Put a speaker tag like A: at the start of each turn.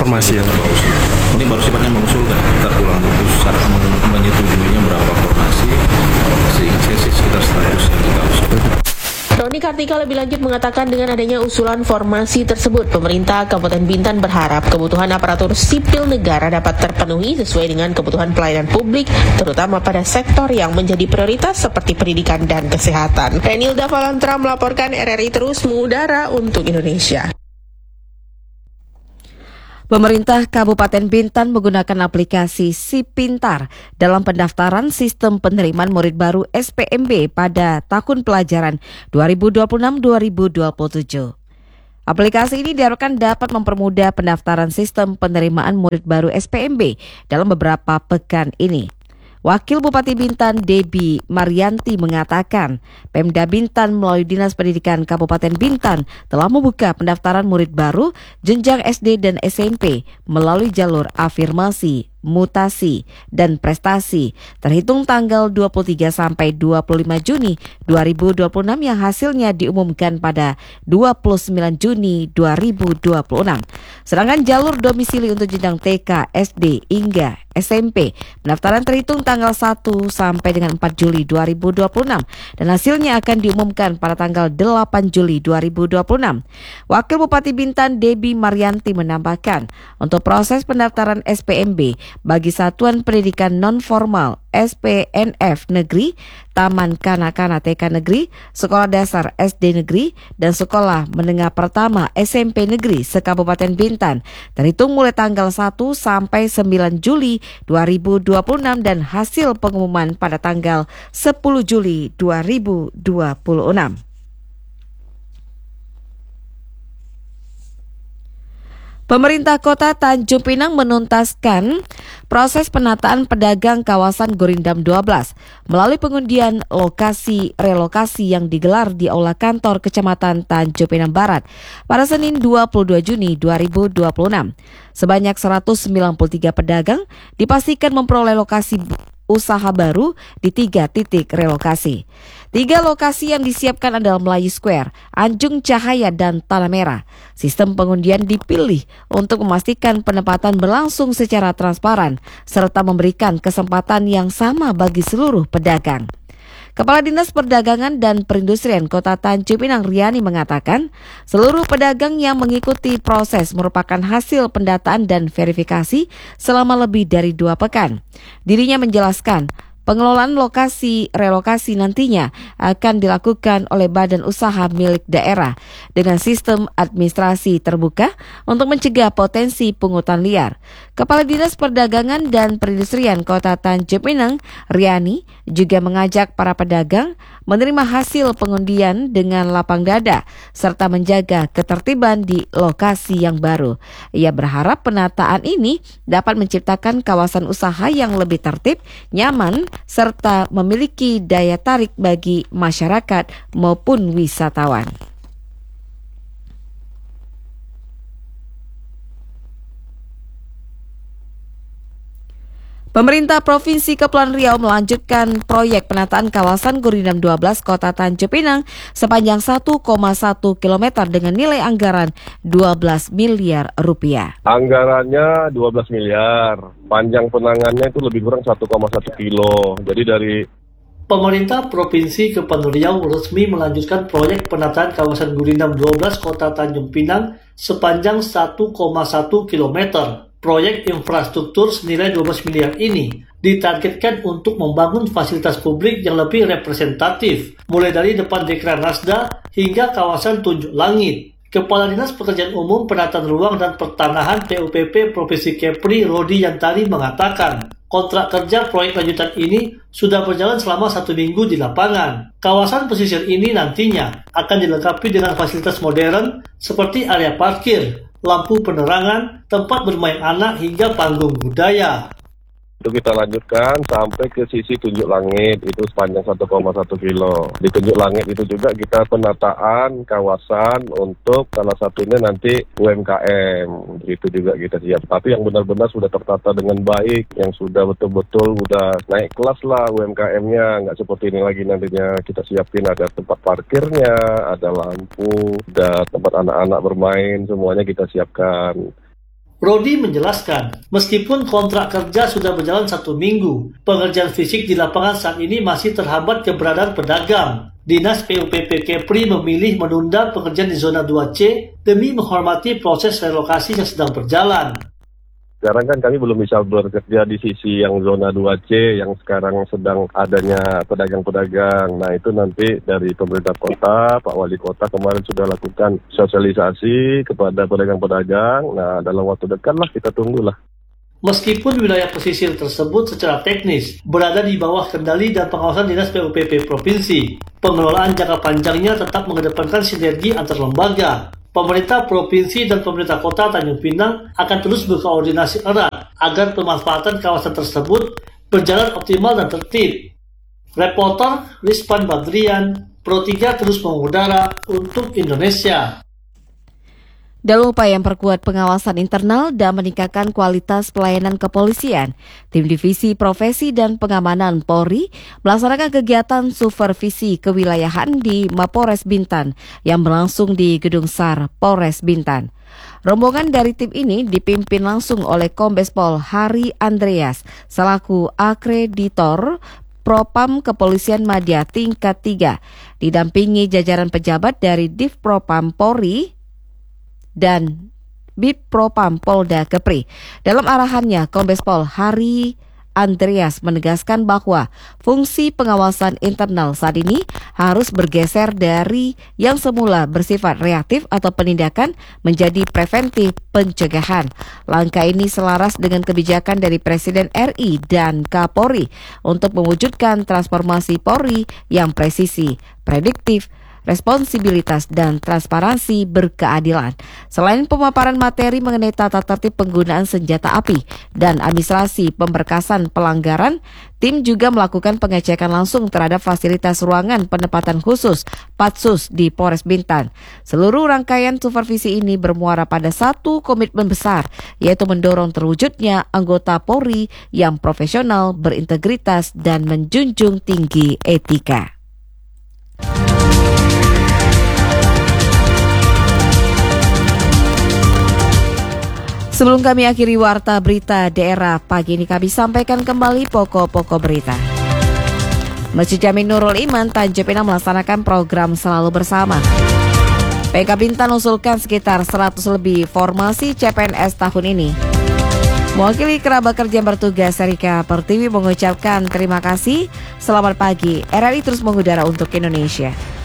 A: informasi ya.
B: Ini baru sifatnya mengusulkan, kita pulang terus menyetujuinya berapa koordinasi, sehingga sesi sekitar 100 yang kita usulkan.
C: Roni Kartika lebih lanjut mengatakan dengan adanya usulan formasi tersebut, pemerintah Kabupaten Bintan berharap kebutuhan aparatur sipil negara dapat terpenuhi sesuai dengan kebutuhan pelayanan publik, terutama pada sektor yang menjadi prioritas seperti pendidikan dan kesehatan. Renilda Valantra melaporkan, RRI terus mengudara untuk Indonesia.
D: Pemerintah Kabupaten Bintan menggunakan aplikasi Si Pintar dalam pendaftaran sistem penerimaan murid baru SPMB pada tahun pelajaran 2026-2027. Aplikasi ini diharapkan dapat mempermudah pendaftaran sistem penerimaan murid baru SPMB dalam beberapa pekan ini. Wakil Bupati Bintan Debbie Marianti mengatakan, Pemda Bintan melalui Dinas Pendidikan Kabupaten Bintan telah membuka pendaftaran murid baru jenjang SD dan SMP melalui jalur afirmasi, mutasi, dan prestasi terhitung tanggal 23 sampai 25 Juni 2026 yang hasilnya diumumkan pada 29 Juni 2026. Sedangkan jalur domisili untuk jenjang TK, SD, hingga SMP pendaftaran terhitung tanggal 1 sampai dengan 4 Juli 2026 dan hasilnya akan diumumkan pada tanggal 8 Juli 2026. Wakil Bupati Bintan Debbie Marianti menambahkan, untuk proses pendaftaran SPMB bagi Satuan Pendidikan Non-Formal SPNF Negeri, Taman Kanak-Kanak TK Negeri, Sekolah Dasar SD Negeri, dan Sekolah Menengah Pertama SMP Negeri se-Kabupaten Bintan terhitung mulai tanggal 1 sampai 9 Juli 2026 dan hasil pengumuman pada tanggal 10 Juli 2026. Pemerintah Kota Tanjung Pinang menuntaskan proses penataan pedagang kawasan Gurindam 12 melalui pengundian lokasi relokasi yang digelar di Aula Kantor Kecamatan Tanjung Pinang Barat pada Senin 22 Juni 2026. Sebanyak 193 pedagang dipastikan memperoleh lokasi usaha baru di 3 titik relokasi. 3 lokasi yang disiapkan adalah Melayu Square, Anjung Cahaya, dan Tanah Merah. Sistem pengundian dipilih untuk memastikan penempatan berlangsung secara transparan serta memberikan kesempatan yang sama bagi seluruh pedagang. Kepala Dinas Perdagangan dan Perindustrian Kota Tanjung Pinang Riani mengatakan, seluruh pedagang yang mengikuti proses merupakan hasil pendataan dan verifikasi selama lebih dari 2 pekan. Dirinya menjelaskan, pengelolaan lokasi relokasi nantinya akan dilakukan oleh badan usaha milik daerah dengan sistem administrasi terbuka untuk mencegah potensi pungutan liar. Kepala Dinas Perdagangan dan Perindustrian Kota Tanjung Pinang, Riani, juga mengajak para pedagang menerima hasil pengundian dengan lapang dada serta menjaga ketertiban di lokasi yang baru. Ia berharap penataan ini dapat menciptakan kawasan usaha yang lebih tertib, nyaman, serta memiliki daya tarik bagi masyarakat maupun wisatawan. Pemerintah Provinsi Kepulauan Riau melanjutkan proyek penataan kawasan Gurindam 12 Kota Tanjung Pinang sepanjang 1,1 km dengan nilai anggaran 12 miliar rupiah.
E: Anggarannya 12 miliar, panjang penangannya itu lebih kurang 1,1 kilo. Jadi dari
F: Pemerintah Provinsi Kepulauan Riau resmi melanjutkan proyek penataan kawasan Gurindam 12 Kota Tanjung Pinang sepanjang 1,1 km. Proyek infrastruktur senilai 12 miliar ini ditargetkan untuk membangun fasilitas publik yang lebih representatif, mulai dari depan Dekra Nasda hingga kawasan Tunjuk Langit. Kepala Dinas Pekerjaan Umum, Penataan Ruang dan Pertanahan PUPP Provinsi Kepri, Rodi Yantari mengatakan, kontrak kerja proyek lanjutan ini sudah berjalan selama 1 minggu di lapangan. Kawasan pesisir ini nantinya akan dilengkapi dengan fasilitas modern seperti area parkir, lampu penerangan, tempat bermain anak, hingga panggung budaya.
E: Itu kita lanjutkan sampai ke sisi Tunjuk Langit, itu sepanjang 1,1 kilo. Di Tunjuk Langit itu juga kita penataan kawasan untuk salah satunya nanti UMKM. Itu juga kita siap. Tapi yang benar-benar sudah tertata dengan baik, yang sudah betul-betul udah naik kelas lah UMKM-nya. Nggak seperti ini lagi nantinya. Kita siapin ada tempat parkirnya, ada lampu, ada tempat anak-anak bermain, semuanya kita siapkan.
F: Rodi menjelaskan, meskipun kontrak kerja sudah berjalan 1 minggu, pengerjaan fisik di lapangan saat ini masih terhambat keberadaan pedagang. Dinas PUPP Kepri memilih menunda pekerjaan di zona 2C demi menghormati proses relokasi yang sedang berjalan.
E: Sekarang kan kami belum bisa bekerja di sisi yang zona 2C yang sekarang sedang adanya pedagang-pedagang. Nah itu nanti dari pemerintah kota, Pak Wali Kota kemarin sudah lakukan sosialisasi kepada pedagang-pedagang. Nah dalam waktu dekat lah kita tunggulah.
F: Meskipun wilayah pesisir tersebut secara teknis berada di bawah kendali dan pengawasan Dinas PUPP Provinsi, pengelolaan jangka panjangnya tetap mengedepankan sinergi antar lembaga. Pemerintah Provinsi dan pemerintah Kota Tanjung Pinang akan terus berkoordinasi erat agar pemanfaatan kawasan tersebut berjalan optimal dan tertib. Reporter Rizpan Badrian, Pro 3 terus mengudara untuk Indonesia.
D: Dalam upaya memperkuat pengawasan internal dan meningkatkan kualitas pelayanan kepolisian, Tim Divisi Profesi dan Pengamanan Polri melaksanakan kegiatan supervisi kewilayahan di Mapores Bintan yang berlangsung di Gedung SAR Polres Bintan. Rombongan dari tim ini dipimpin langsung oleh Kombes Pol Hari Andreas selaku akreditor Propam Kepolisian Madya tingkat 3, didampingi jajaran pejabat dari Divpropam Polri dan Bitpropam Polda Kepri. Dalam arahannya, Kombes Pol Hari Andreas menegaskan bahwa fungsi pengawasan internal saat ini harus bergeser dari yang semula bersifat reaktif atau penindakan menjadi preventif pencegahan. Langkah ini selaras dengan kebijakan dari Presiden RI dan Kapolri untuk mewujudkan transformasi Polri yang presisi, prediktif, responsibilitas dan transparansi berkeadilan. Selain pemaparan materi mengenai tata tertib penggunaan senjata api dan administrasi pemberkasan pelanggaran, tim juga melakukan pengecekan langsung terhadap fasilitas ruangan penempatan khusus Patsus di Polres Bintan. Seluruh rangkaian supervisi ini bermuara pada satu komitmen besar, yaitu mendorong terwujudnya anggota Polri yang profesional, berintegritas, dan menjunjung tinggi etika. Sebelum kami akhiri warta berita daerah pagi ini, kami sampaikan kembali pokok-pokok berita. Masjid Jami Nurul Iman Tanjung Pinang melaksanakan program Selalu Bersama. PK Bintan usulkan sekitar 100 lebih formasi CPNS tahun ini. Mewakili kerabat kerja yang bertugas, Erika Pertiwi mengucapkan terima kasih. Selamat pagi, RRI terus mengudara untuk Indonesia.